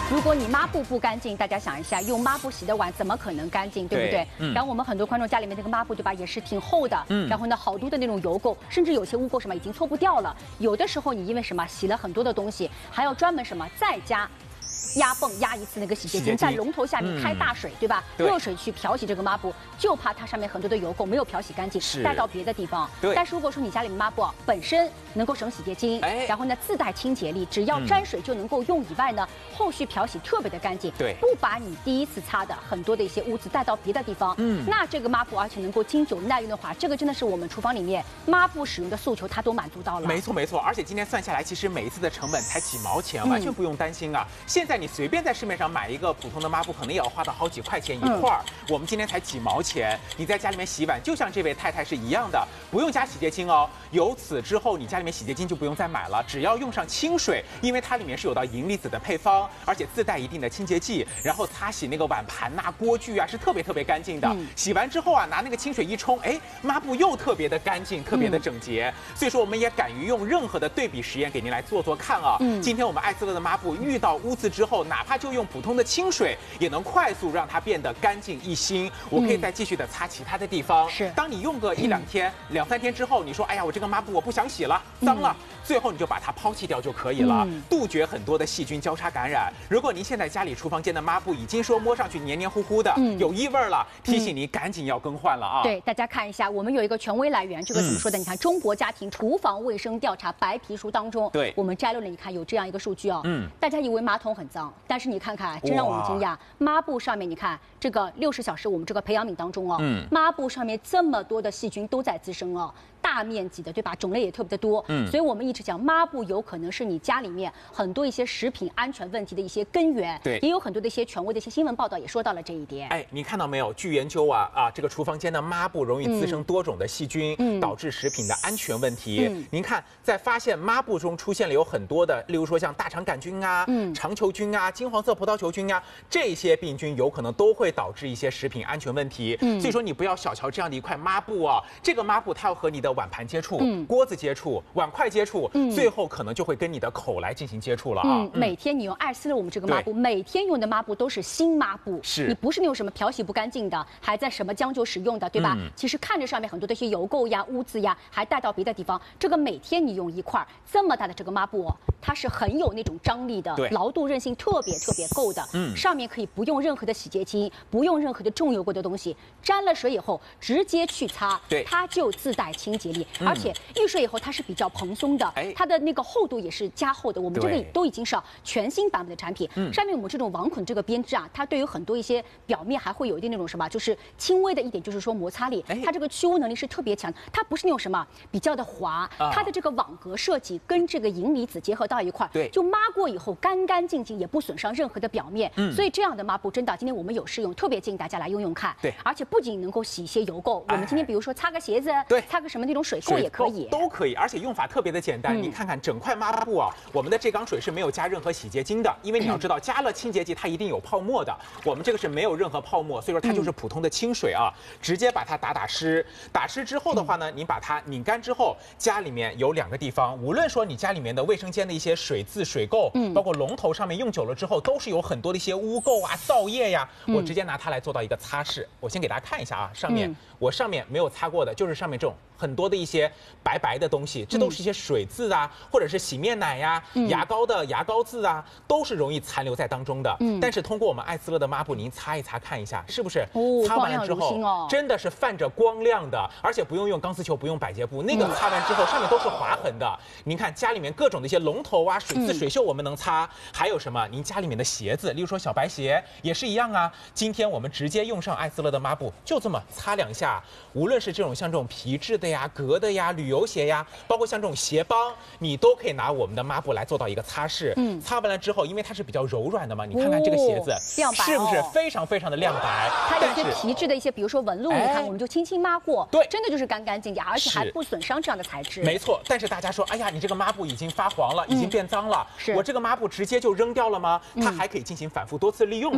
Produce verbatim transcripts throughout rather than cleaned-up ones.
如果你抹布不干净，大家想一下，用抹布洗的碗怎么可能干净，对不对？对嗯、然后我们很多观众家里面那个抹布，对吧，也是挺厚的，嗯、然后呢，好多的那种油垢，甚至有些污垢什么已经搓不掉了。有的时候你因为什么洗了很多的东西，还要专门什么再加。 压泵压一次那个洗洁精，在龙头下面开大水，对吧？热水去漂洗这个抹布，就怕它上面很多的油垢没有漂洗干净，带到别的地方。但是如果说你家里面抹布本身能够省洗洁精，然后呢自带清洁力，只要沾水就能够用以外呢，后续漂洗特别的干净，对，不把你第一次擦的很多的一些污渍带到别的地方。嗯，那这个抹布而且能够经久耐用的话，这个真的是我们厨房里面抹布使用的诉求，它都满足到了。 没错没错，而且今天算下来，其实每一次的成本才几毛钱，完全不用担心啊。现在你 你随便在市面上买一个普通的抹布，可能也要花到好几块钱一块儿。嗯、我们今天才几毛钱，你在家里面洗碗，就像这位太太是一样的，不用加洗洁精哦。由此之后，你家里面洗洁精就不用再买了，只要用上清水，因为它里面是有到银离子的配方，而且自带一定的清洁剂，然后擦洗那个碗盘呐、啊、锅具啊是特别特别干净的。嗯、洗完之后啊，拿那个清水一冲，哎，抹布又特别的干净，特别的整洁。嗯、所以说，我们也敢于用任何的对比实验给您来做做看啊。嗯、今天我们艾斯乐的抹布遇到污渍之后， 哪怕就用普通的清水，也能快速让它变得干净一新。我可以再继续的擦其他的地方。是，当你用个一两天、两三天之后，你说，哎呀，我这个抹布我不想洗了，脏了，最后你就把它抛弃掉就可以了，杜绝很多的细菌交叉感染。如果您现在家里厨房间的抹布已经说摸上去黏黏糊糊的，有异味了，提醒你赶紧要更换了啊！ 对，大家看一下，我们有一个权威来源，这个怎么说的？你看，中国家庭厨房卫生调查白皮书当中，对，我们摘录了，你看有这样一个数据哦。嗯，大家以为马桶很脏，但是你看看，真让我们惊讶，抹布上面你看这个六十小时我们这个培养皿当中哦，嗯，抹布上面这么多的细菌都在滋生哦。 大面积的，对吧？种类也特别的多，嗯，所以我们一直讲抹布有可能是你家里面很多一些食品安全问题的一些根源，对，也有很多的一些权威的一些新闻报道也说到了这一点。 哎，你看到没有？据研究啊啊，这个厨房间的抹布容易滋生多种的细菌，嗯，导致食品的安全问题。嗯、您看，在发现抹布中出现了有很多的，例如说像大肠杆菌啊、嗯、肠球菌啊、金黄色葡萄球菌啊，这些病菌有可能都会导致一些食品安全问题。嗯，所以说你不要小瞧这样的一块抹布啊，这个抹布它要和你的碗盘接触。嗯 锅子接触、碗筷接触，嗯、最后可能就会跟你的口来进行接触了啊！ 嗯，每天你用艾斯乐我们这个抹布，每天用的抹布都是新抹布，是你不是那种什么漂洗不干净的，还在什么将就使用的，对吧？嗯、其实看着上面很多的一些油垢呀、污渍呀，还带到别的地方。这个每天你用一块这么大的这个抹布，它是很有那种张力的，牢度韧性特别特别够的。嗯，上面可以不用任何的洗洁精，不用任何的重油过的东西，沾了水以后直接去擦，对，它就自带清洁力，嗯、而且 遇水以后，它是比较蓬松的，它的那个厚度也是加厚的。我们这个都已经是全新版本的产品，嗯、上面我们这种网捆这个编织啊，它对于很多一些表面还会有一定那种什么，就是轻微的一点，就是说摩擦力，它这个去污能力是特别强。它不是那种什么比较的滑，它的这个网格设计跟这个银离子结合到一块，对，就抹过以后干干净净，也不损伤任何的表面。嗯，所以这样的抹布真的，今天我们有试用，特别建议大家来用用看。对，而且不仅能够洗一些油垢，我们今天比如说擦个鞋子，对，擦个什么那种水垢也可以。 都可以，而且用法特别的简单。嗯、你看看整块抹布啊，我们的这缸水是没有加任何洗洁精的，因为你要知道，加了清洁剂它一定有泡沫的。我们这个是没有任何泡沫，所以说它就是普通的清水啊，直接把它打打湿。打湿之后的话呢，你把它拧干之后，家里面有两个地方，无论说你家里面的卫生间的一些水渍、水垢，嗯，包括龙头上面用久了之后，都是有很多的一些污垢啊、皂液呀。我直接拿它来做到一个擦拭。我先给大家看一下啊，上面、嗯、我上面没有擦过的，就是上面这种 很多的一些白白的东西，这都是一些水渍啊，嗯、或者是洗面奶呀、嗯、牙膏的牙膏渍啊，都是容易残留在当中的。嗯，但是通过我们艾斯乐的抹布，您擦一擦看一下，是不是？哦，擦完了之后，哦、真的是泛着光亮的，而且不用用钢丝球，不用百洁布，那个擦完之后、嗯、上面都是划痕的。您看家里面各种的一些龙头啊、水渍、水锈我们能擦，还有什么？您家里面的鞋子，例如说小白鞋也是一样啊。今天我们直接用上艾斯乐的抹布，就这么擦两下，无论是这种像这种皮质的 呀、革的呀、旅游鞋呀，包括像这种鞋帮，你都可以拿我们的抹布来做到一个擦拭。嗯，擦完了之后，因为它是比较柔软的嘛，你看看这个鞋子，亮白、哦，是不是非常非常的亮白？ 它有一些皮质的一些，比如说纹路，你看我们就轻轻抹过，对，真的就是干干净净，而且还不损伤这样的材质。 没错，但是大家说，哎呀，你这个抹布已经发黄了，已经变脏了，我这个抹布直接就扔掉了吗？它还可以进行反复多次利用的。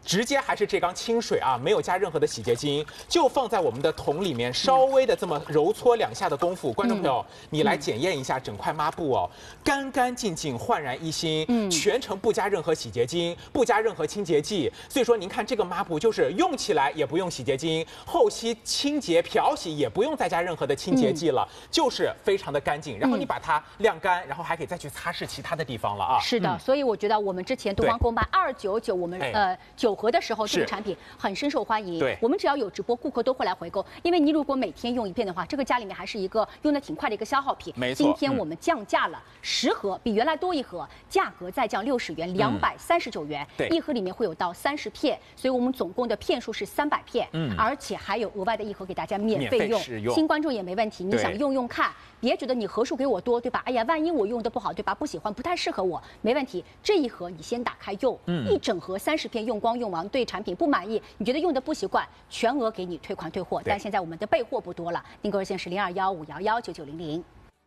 直接还是这缸清水啊，没有加任何的洗洁精，就放在我们的桶里面，稍微的这么揉搓两下的功夫，观众朋友，你来检验一下整块抹布哦，干干净净，焕然一新，嗯，全程不加任何洗洁精，不加任何清洁剂，所以说您看这个抹布就是用起来也不用洗洁精，后期清洁漂洗也不用再加任何的清洁剂了，嗯、就是非常的干净。然后你把它晾干，然后还可以再去擦拭其他的地方了啊。 是的，嗯、所以我觉得我们之前东方购卖二九九，我们呃九盒的时候，这个产品很深受欢迎。 对， 我们只要有直播，顾客都会来回购，因为你如果每天用一片的话，这个家里面还是一个用的挺快的一个消耗品。 没错， 今天我们降价了十盒，比原来多一盒，价格再降六十元，两百三十九元。 对， 一盒里面会有到三十片，所以我们总共的片数是三百片。嗯，而且还有额外的一盒给大家免费用， 用新观众也没问题，你想用用看，别觉得你盒数给我多，对吧？哎呀，万一我用的不好，对吧？不喜欢，不太适合我，没问题。这一盒你先打开用，嗯，一整盒三十片用光用完，对产品不满意，你觉得用的不习惯，全额给你退款退货。但现在我们的备货不多了，订购热线是零二幺五幺幺九九零零。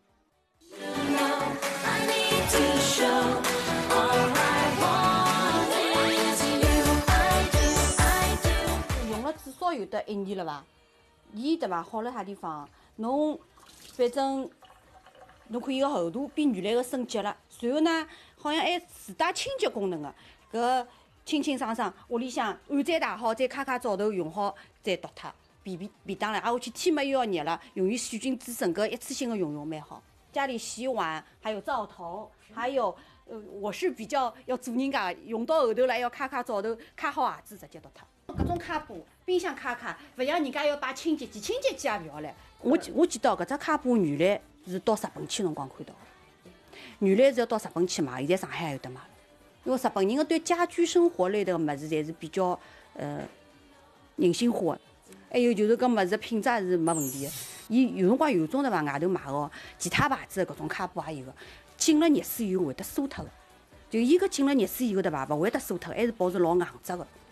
用了至少有得一年了吧？伊对伐？好了啥地方？侬反正侬看伊个厚度比原来个升级了，然后呢，好像还自带清洁功能个，搿清清爽爽，屋里向碗再洗好，再揩揩皂头用好，再倒脱，便便便当了。挨下去天嘛又要热了，容易细菌滋生，搿一次性的用用蛮好。家里洗碗还有皂头，还有呃，我是比较要做人家，用到后头了要揩揩皂头，揩好鞋子直接倒脱。搿种揩布，冰箱揩揩，勿像人家要摆清洁剂，清洁剂也勿要唻。我我记得搿只揩布原来是到日本去辰光看到的，原来是要到日本去买，现在上海也有得买。因为日本人个对家居生活类的物事侪是比较呃人性化的，还有就是搿物事品质也是没问题的。伊有辰光有种对伐，外头买个其他牌子的搿种揩布也有个，进了热水以后会得缩脱个，就伊搿进了热水以后对伐，勿会得缩脱，还是保持老硬质个。